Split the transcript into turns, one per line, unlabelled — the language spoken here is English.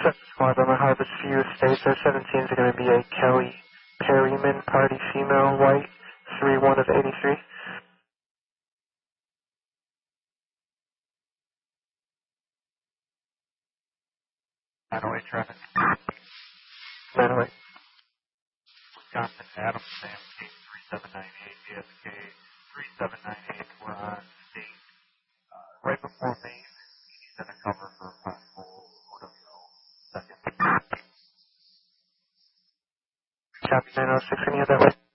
Squad on the Harvest View Estates. Our 17s are going to be a Kelly Perryman, party female, white, 3-1 of 83.
Manaway traffic.
Manaway.
Wisconsin, Adams, Sam, Case 3798, JSK 3798. We're on state right before Maine. He's in a cover for possible OWO second.
Copy 906, any other way?